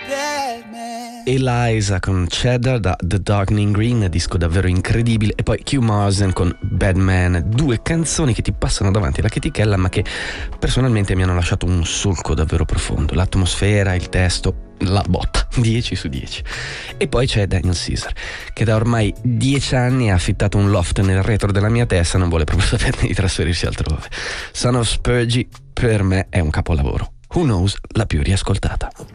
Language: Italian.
Eliza con Cheddar da The Darkening Green, disco davvero incredibile, e poi Q Marsden con Bad Man, due canzoni che ti passano davanti alla chetichella ma che personalmente mi hanno lasciato un solco davvero profondo. L'atmosfera, il testo, la botta, 10 su 10. E poi c'è Daniel Caesar, che da ormai 10 anni ha affittato un loft nel retro della mia testa, non vuole proprio saperne di trasferirsi altrove. Son of Spurgey per me è un capolavoro. Who Knows, la più riascoltata.